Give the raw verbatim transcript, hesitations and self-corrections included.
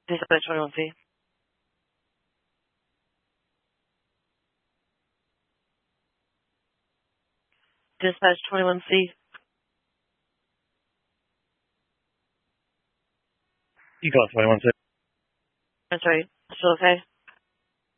Dispatch twenty-one C. Dispatch twenty-one C. You got twenty-one C. That's right. Still okay?